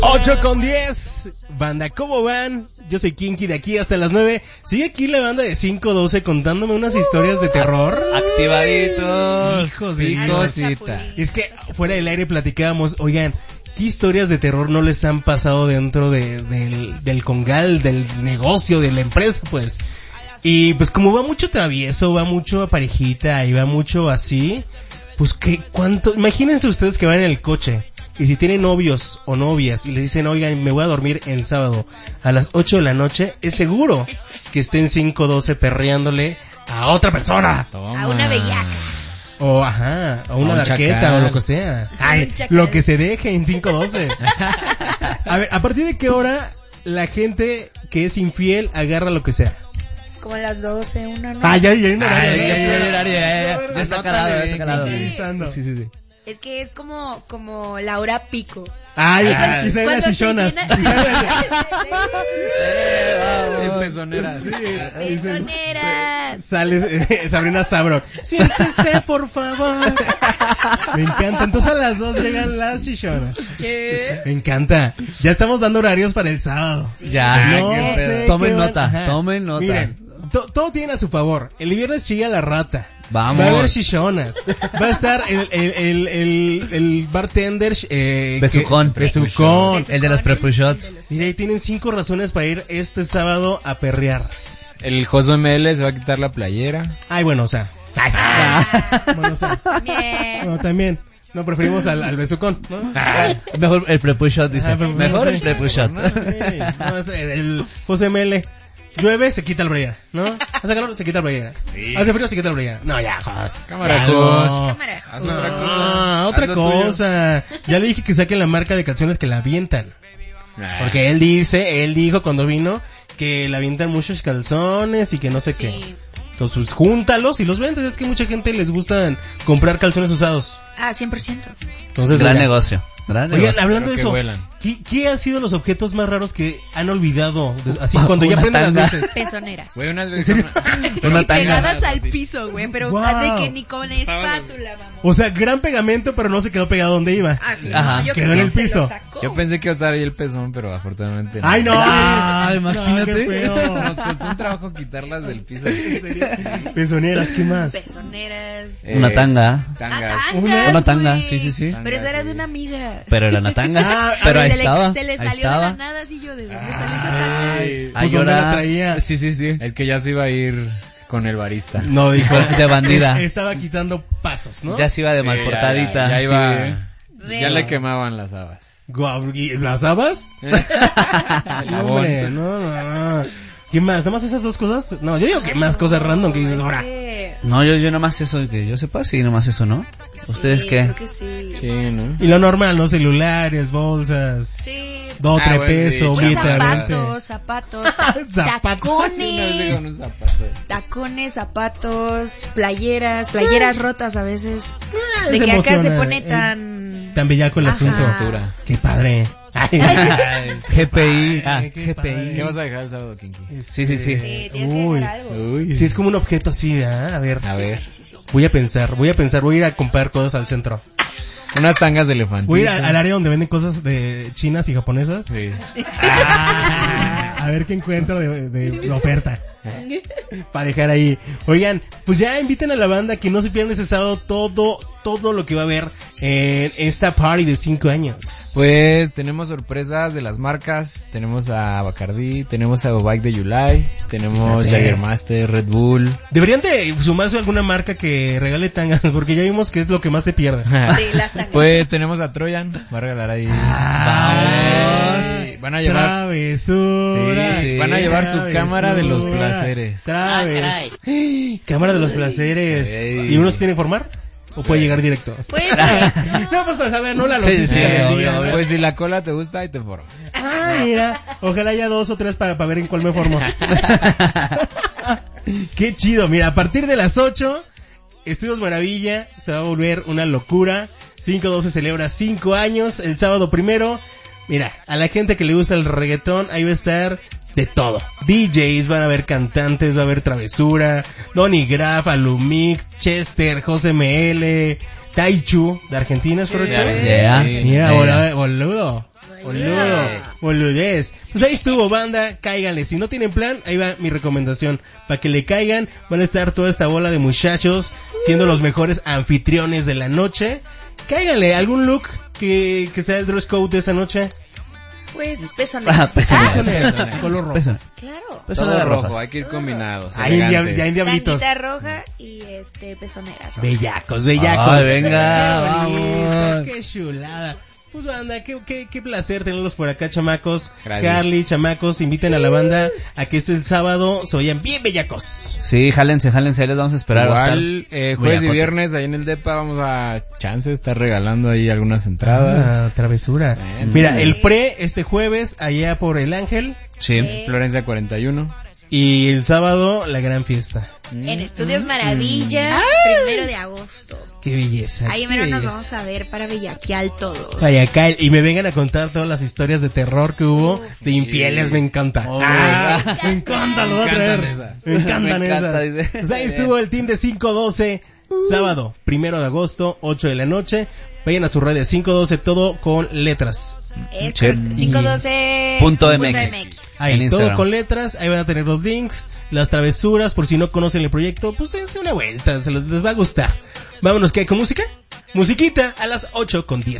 8:10. Banda, ¿cómo van? Yo soy Kinky, de aquí hasta las 9. Sigue aquí la banda de 512 contándome unas historias de terror. Activaditos. Hijos de cosita. Es que fuera del aire platicábamos, oigan, ¿qué historias de terror no les han pasado dentro del congal, del negocio, de la empresa, pues? Y pues como va mucho travieso, va mucho a parejita y va mucho así, pues ¿cuánto? Imagínense ustedes que van en el coche y si tienen novios o novias y les dicen, oigan, me voy a dormir el sábado a las 8 de la noche, es seguro que estén 5:12 perreándole a otra persona. Toma. A una bellaca. O a una darqueta o lo que sea. Ay, lo que se deje en 5:12. A ver, ¿a partir de qué hora la gente que es infiel agarra lo que sea? Como a las 12, una, ¿no? Ya hay un horario. Ya está calado. Sí. Es que es como la hora pico. Y salen las chichonas. Pezoneras. Pezoneras. Sale Sabrina Sabrok. Siéntese, por favor. Me encanta. Entonces a las 2 llegan las chichonas. ¿Qué? Me encanta. Ya estamos dando horarios para el sábado. Sí. Ya. No sé Tomen qué nota. Tomen nota. Miren, todo tiene a su favor. El viernes chilla la rata. Vamos. Va a haber chichonas. Va a estar el bartender Besucón. Besucón. El de los prepu shots. Mira, ahí tienen 5 razones para ir este sábado a perrear. El Joso ML se va a quitar la playera. Ay, bueno, o sea. Bien. Bueno, también. No, preferimos al besucón, ¿no? Mejor el prepu shot, dice. Mejor el prepu shot. El José ML. Llueve, se quita el brayera, ¿no? Hace calor, se quita el brayera. Sí. Hace frío, se quita el brayera. No, ya, Jos. Cámara, No. Jos. Haz otra cosa. Otra Haz lo cosa. Ya le dije que saquen la marca de calzones que la avientan. Porque él dijo cuando vino que la avientan muchos calzones y que no sé qué. Entonces, júntalos y los vendes. Es que mucha gente les gusta comprar calzones usados. 100%. Entonces, Gran negocio. Oigan, hablando de que eso, vuelan. ¿qué han sido los objetos más raros que han olvidado? Así cuando ya prenden las luces. Pezoneras. Güey, unas veces Una Y tanga. pegadas al piso, güey, pero Wow. de que ni con espátula, vamos. O sea, gran pegamento, pero no se quedó pegado donde iba. Sí, Ajá. no, yo Quedó creo en que el se piso. lo sacó. Yo pensé que iba a estar ahí el pezón, pero afortunadamente no. ¡Ay, no! Imagínate. No, qué feo. Nos costó un trabajo quitarlas del piso. Pezoneras, ¿qué más? Pezoneras. Una tanga. Tangas. Una tanga, güey. sí. Pero esa era de una amiga. Pero era una tanga. Pero ahí se estaba. Se le Ahí salió de la estaba. nada, así yo, ¿de dónde salió esa tanga? Ay, Ay, pues ¿dónde ahora- la traía? Sí. Es que ya se iba a ir con el barista. No, dijo. De bandida. Estaba quitando pasos, ¿no? Ya se iba de mal portadita. Ya iba. Sí. Ya le quemaban las habas. Guau, ¿y las habas? El No, jabón. hombre, no. ¿Qué más? ¿Nada más esas dos cosas? No, yo digo que más cosas random que dices ahora. No, yo nomás eso, que yo sepa, sí, nomás eso, ¿no? ¿Ustedes qué? Creo que sí. Sí, ¿no? Y lo normal, ¿no? Celulares, bolsas, Sí. dotre, bueno, peso, sí, billete de 20. Zapatos, Zapatos. Sí, una vez tacones, con un zapato. tacones, zapatos, playeras rotas a veces. De Se que acá se emociona, pone tan... Tan bellaco el Ajá. asunto. Qué padre. GPI. qué padre. ¿Qué vas a dejar el sábado, Kinky? Sí. Sí, tienes que Uy. dejar algo. Sí, es como un objeto así, ¿ah? A ver. A ver. Sí. Voy a pensar, voy a ir a comprar cosas al centro. Unas tangas de elefante. Voy a ir al área donde venden cosas de chinas y japonesas. Sí. A ver qué encuentro de oferta. Para dejar ahí. Oigan, pues ya inviten a la banda que no se pierdan ese sábado todo lo que va a haber en esta party de 5 años. Pues tenemos sorpresas de las marcas. Tenemos a Bacardi, tenemos a Bike de July, tenemos Fíjate. Jägermeister, Red Bull. Deberían de sumarse a alguna marca que regale tangas, porque ya vimos que es lo que más se pierde. Sí, las tangas. Pues tenemos a Troyan, va a regalar ahí. Van a llevar, Travesura. Sí, van a llevar su cámara de los placeres. Cámara de los placeres. Ey. ¿Y uno se tiene que formar? ¿O puede llegar directo? Pues, No, pues para saber, ¿no? La Sí, noticia sí, del día, obvio. ¿no? Pues si la cola te gusta, ahí te formas. Mira, ojalá haya 2 o 3 para ver en cuál me formo. Qué chido, mira, a partir de las 8, Estudios Maravilla se va a volver una locura. 512 celebra 5 años, el sábado 1. Mira, a la gente que le gusta el reggaetón, ahí va a estar de todo. DJs, van a haber cantantes, va a haber Travesura, Donny Graf, Alumic, Chester, José ML, Taichu, de Argentina, ¿es correcto? Yeah. Mira, boludo. Boludez. Pues ahí estuvo, banda, cáiganle. Si no tienen plan, ahí va mi recomendación. Para que le caigan, van a estar toda esta bola de muchachos siendo los mejores anfitriones de la noche. Cáiganle, algún look que sea el dress code de esa noche. Pues pezoneras. Pezoneras, color rojo. Claro. Todo rojo, hay que ir combinados. Ahí ya en diablitos. Tanguita roja y pezoneras. Bellacos. Ay, venga, Qué bonito, vamos. qué chulada. Pues banda, qué placer tenerlos por acá, chamacos. Gracias. Carly, chamacos, inviten a la banda a que este sábado se vayan bien bellacos. Sí, jálense, ahí les vamos a esperar. Va a Igual, estar jueves y bellacote. viernes ahí en el DEPA vamos a chance estar regalando ahí algunas entradas. Travesura. Bueno. Mira, el este jueves allá por el Ángel Sí. Florencia 41. y el sábado la gran fiesta. En Estudios Maravilla, 1 de agosto. Qué belleza. Ahí qué mero nos belleza. vamos a ver para bellaquear todos. Vaya, acá, y me vengan a contar todas las historias de terror que hubo de infieles, me encanta. Me encanta, lo voy a traer. Me encantan Me encanta, esas. dice. Pues ahí estuvo el team de 512, sábado, 1 de agosto, 8 de la noche. Vayan a sus redes, 512, todo con letras. Es Sí. 512.mx. Ahí, En todo Instagram. con letras, ahí van a tener los links, las travesuras, por si no conocen el proyecto, pues dense una vuelta, les va a gustar. Vámonos, ¿qué hay con música? Musiquita a las 8:10.